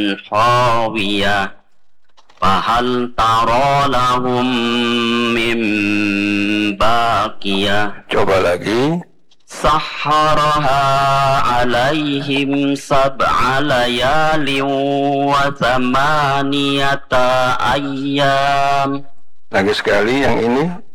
خاوية فهل ترى لهم من باقية. Coba lagi. سحرها عليهم 7 ليال و8 أيام. Lagi sekali yang ini.